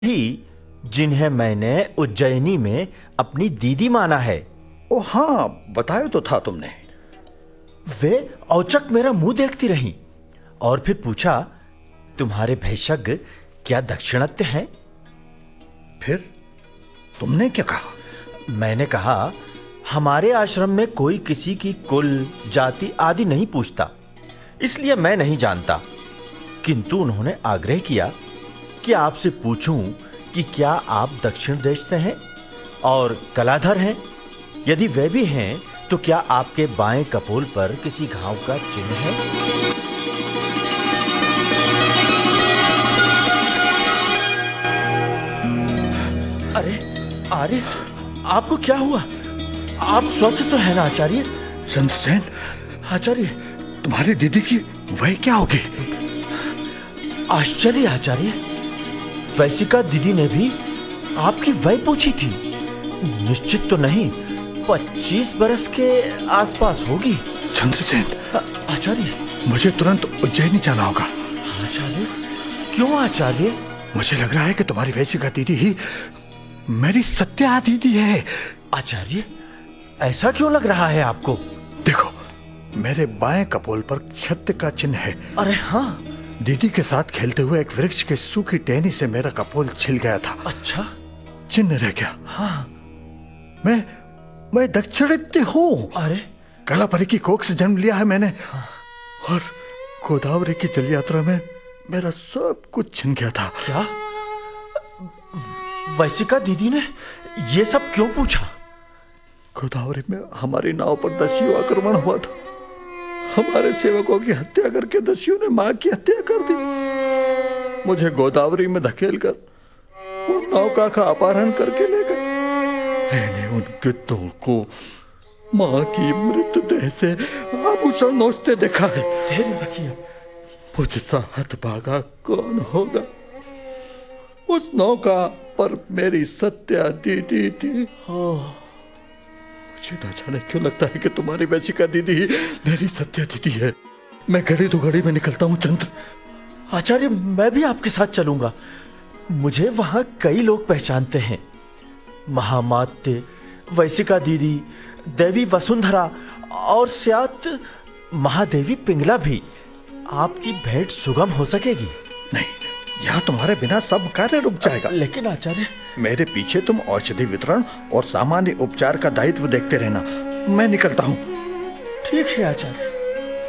ही जिन्हें मैंने उज्जैनी में अपनी दीदी माना है। ओ हाँ, बताया तो था तुमने। वे औचक मेरा मुंह देखती रहीं और फिर पूछा, तुम्हारे भेषज्ञ क्या दक्षिणत्य हैं? फिर तुमने क्या कहा? मैंने कहा, हमारे आश्रम में कोई किसी की कुल, जाति आदि नहीं पूछता, इसलिए मैं नहीं जानता। किंतु उन्होंने आग्रह किया कि आपसे पूछूं कि क्या आप दक्षिण देश से हैं और कलाधर हैं? यदि वे भी हैं तो क्या आपके बाएं कपोल पर किसी घाव का चिन्ह है? अरे अरे, आपको क्या हुआ? आप स्वस्थ तो है ना आचार्य? चंद्रसेन, आचार्य, तुम्हारी दीदी की वह क्या होगी? आश्चर्य आचार्य, वैसिका दीदी ने भी आपकी वय पूछी थी। निश्चित तो नहीं, 25 बरस के आसपास होगी। चंद्रसेन, आचार्य, मुझे तुरंत उज्जैनी जाना होगा। आचार्य, क्यों आचार्य? मुझे लग रहा है कि तुम्हारी वैसिका दीदी ही मेरी सत्या दीदी है। आचार्य, ऐसा क्यों लग रहा है आपको? देखो, मेरे बाएं कपोल पर क्षत्य का चिन्ह है। अरे हाँ, दीदी के साथ खेलते हुए एक वृक्ष के सूखी टहनी से मेरा कपोल छिल गया था। अच्छा, चिन्ह रह गया। हाँ, मैं दक्षिणात्य हूँ। अरे, कलापरी की कोख से जन्म लिया है मैंने। हाँ। और गोदावरी की जल यात्रा में मेरा सब कुछ छिन गया था। क्या वैसिका दीदी ने ये सब क्यों पूछा? गोदावरी में हमारी नाव पर दस्यु आक्रमण हुआ था। हमारे सेवकों की हत्या करके दस्यु ने मां की हत्या कर दी। मुझे गोदावरी में धकेलकर वो नौका का अपहरण करके ले गए। मैंने उन गिद्धों को मां की मृतदेह से आभूषण नोचते देखा है। धैर्य रखिए। मुझसा हतभागा कौन होगा? उस नौका पर मेरी सत्या दीदी थी। मुझे न जाने क्यों लगता है कि तुम्हारी वैसिका दीदी ही मेरी सत्या दीदी है। मैं घड़ी दो घड़ी में निकलता हूँ चंद्र। आचार्य, मैं भी आपके साथ चलूंगा। मुझे वहां कई लोग पहचानते हैं। महामात्य, वैसिका दीदी, देवी वसुंधरा और स्यात महादेवी पिंगला भी। आपकी भेंट सुगम हो सकेगी? नहीं, यहाँ तुम्हारे बिना सब कार्य रुक जाएगा। लेकिन आचार्य, मेरे पीछे तुम औषधि वितरण और सामान्य उपचार का दायित्व देखते रहना। मैं निकलता हूँ। ठीक है आचार्य।